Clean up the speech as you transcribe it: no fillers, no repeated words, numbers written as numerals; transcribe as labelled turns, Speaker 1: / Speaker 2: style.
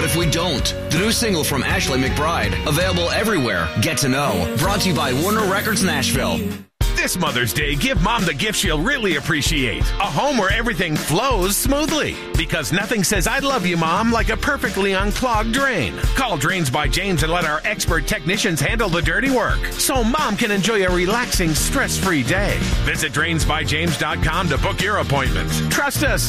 Speaker 1: if we don't? The new single from Ashley McBride, available everywhere. Get to Know, brought to you by Warner Records Nashville.
Speaker 2: This Mother's Day, give Mom the gift she'll really appreciate. A home where everything flows smoothly. Because nothing says I love you, Mom, like a perfectly unclogged drain. Call Drains by James and let our expert technicians handle the dirty work. So Mom can enjoy a relaxing, stress-free day. Visit drainsbyjames.com to book your appointment. Trust us.